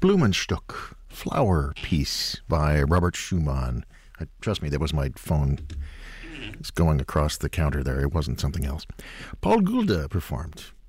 Blumenstock, Flower Piece by Robert Schumann. Trust me, that was my phone. It's going across the counter there. It wasn't something else. Paul Gulda performed